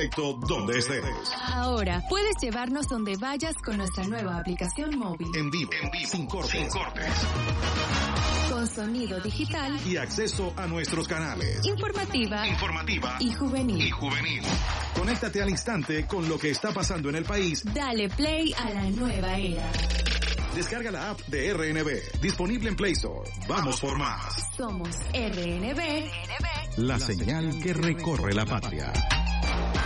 directo donde estés. Ahora puedes llevarnos donde vayas con nuestra nueva aplicación móvil. En vivo, sin cortes. Con sonido digital Y acceso a nuestros canales. informativa y juvenil. Conéctate al instante con lo que está pasando en el país. Dale play a la nueva era. Descarga la app de RNB, disponible en Play Store. Vamos por más. Somos RNB. La señal que recorre la patria.